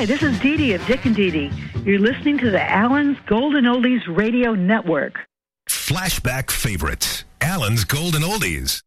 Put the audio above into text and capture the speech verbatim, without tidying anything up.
this is Dee Dee of Dick and Dee Dee. You're listening to the Allen's Golden Oldies Radio Network. Flashback favorites. Allen's Golden Oldies.